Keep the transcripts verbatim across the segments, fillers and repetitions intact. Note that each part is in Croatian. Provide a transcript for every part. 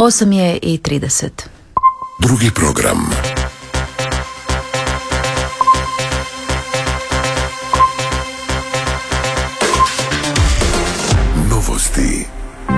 osam je i trideset. Drugi program. Novosti.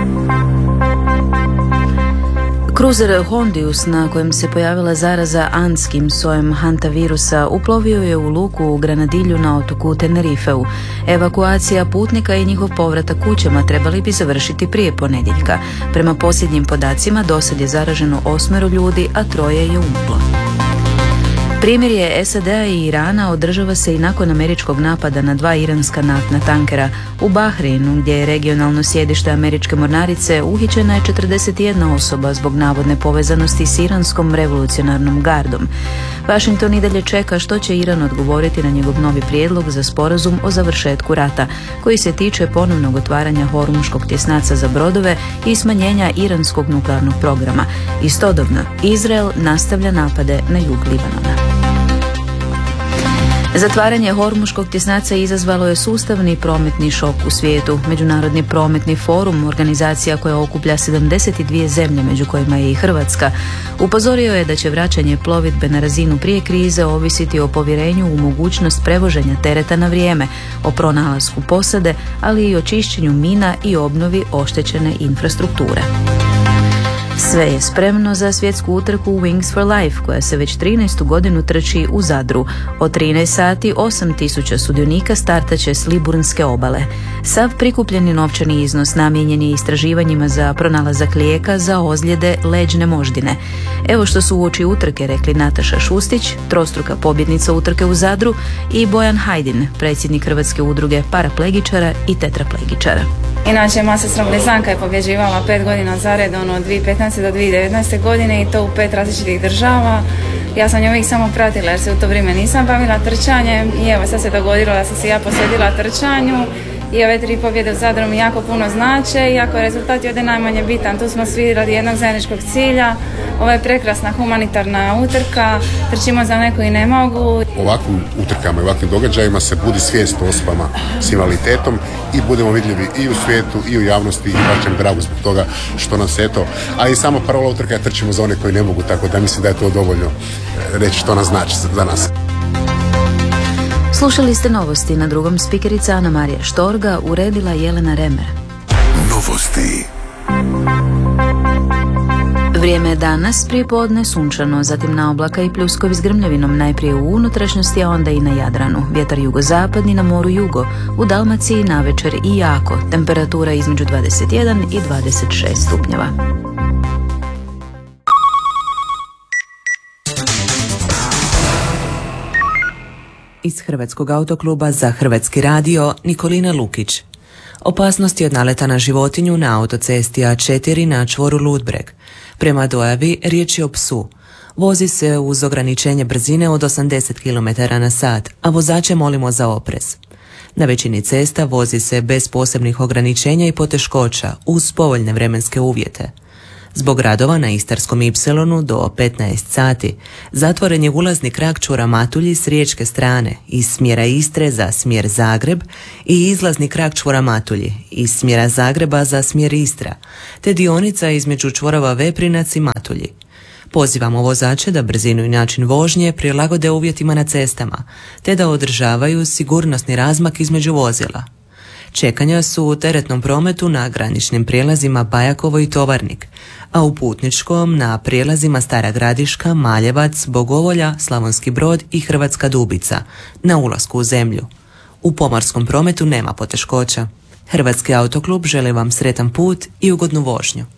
Kruzer Hondius, na kojem se pojavila zaraza andskim sojem hantavirusa, uplovio je u luku u Granadilju na otoku Tenerifeu. Evakuacija putnika i njihov povratak kućama trebali bi završiti prije ponedjeljka. Prema posljednjim podacima, dosad je zaraženo osmero ljudi, a troje je umrlo. Primirje S A D-a i Irana održava se i nakon američkog napada na dva iranska naftna tankera. U Bahreinu, gdje je regionalno sjedište američke mornarice, uhićena je četrdeset jedna osoba zbog navodne povezanosti s iranskom revolucionarnom gardom. Washington i dalje čeka što će Iran odgovoriti na njegov novi prijedlog za sporazum o završetku rata, koji se tiče ponovnog otvaranja Hormuškog tjesnaca za brodove i smanjenja iranskog nuklearnog programa. Istodobno, Izrael nastavlja napade na jug Libanona. Zatvaranje Hormuškog tjesnaca izazvalo je sustavni prometni šok u svijetu. Međunarodni prometni forum, organizacija koja okuplja sedamdeset dvije zemlje, među kojima je i Hrvatska, upozorio je da će vraćanje plovidbe na razinu prije krize ovisiti o povjerenju u mogućnost prevoženja tereta na vrijeme, o pronalasku posade, ali i o čišćenju mina i obnovi oštećene infrastrukture. Sve je spremno za svjetsku utrku Wings for Life, koja se već trinaestu godinu trči u Zadru. Od trinaest sati osam tisuća sudionika startaće s Liburnske obale. Sav prikupljeni novčani iznos namijenjen je istraživanjima za pronalazak lijeka za ozljede leđne moždine. Evo što su uoči utrke rekli Nataša Šustić, trostruka pobjednica utrke u Zadru, i Bojan Hajdin, predsjednik Hrvatske udruge paraplegičara i tetraplegičara. Inače, Masa Blizanka je pobjeđivala pet godina zaredom od dvije tisuće petnaeste do dvije tisuće devetnaeste godine i to u pet različitih država. Ja sam nju uvijek samo pratila jer se u to vrijeme nisam bavila trčanjem i evo sad se dogodilo da sam se ja posvetila trčanju i ove tri pobjede u Zadru mi jako puno znače, iako je rezultat ovdje najmanje bitan. Tu smo svi radi jednog zajedničkog cilja. Ovo je prekrasna humanitarna utrka, trčimo za neko i ne mogu. Ovakvim utrkama i ovakvim događajima se budi svijest o osobama s invaliditetom i budemo vidljivi i u svijetu i u javnosti i baš nam drago zbog toga što nas eto, a i samo parola utrka je trčimo za one koji ne mogu, tako da mislim da je to dovoljno reći što nas znači za nas. Slušali ste novosti, na drugom spikerica Ana Marija Štorga, uredila Jelena Remer. Novosti. Vrijeme je danas prijepodne sunčano, zatim na oblaka i pljuskovi s grmljavinom, najprije u unutrašnjosti, a onda i na Jadranu. Vjetar jugozapadni, na moru jugo, u Dalmaciji navečer i jako. Temperatura između dvadeset jedan i dvadeset šest stupnjeva. Iz Hrvatskog autokluba za Hrvatski radio Nikolina Lukić. Opasnosti od naleta na životinju na autocesti A četiri na čvoru Ludbreg. Prema dojavi riječ je o psu. Vozi se uz ograničenje brzine od osamdeset kilometara na sat, a vozače molimo za oprez. Na većini cesta vozi se bez posebnih ograničenja i poteškoća uz povoljne vremenske uvjete. Zbog radova na Istarskom ipsilonu do petnaest sati zatvoren je ulazni krak čvora Matulji s riječke strane iz smjera Istre za smjer Zagreb i izlazni krak čvora Matulji iz smjera Zagreba za smjer Istra, te dionica između čvorova Veprinac i Matulji. Pozivamo vozače da brzinu i način vožnje prilagode uvjetima na cestama, te da održavaju sigurnosni razmak između vozila. Čekanja su u teretnom prometu na graničnim prijelazima Bajakovo i Tovarnik, a u putničkom na prijelazima Stara Gradiška, Maljevac, Bogovolja, Slavonski Brod i Hrvatska Dubica na ulasku u zemlju. U pomorskom prometu nema poteškoća. Hrvatski autoklub želi vam sretan put i ugodnu vožnju.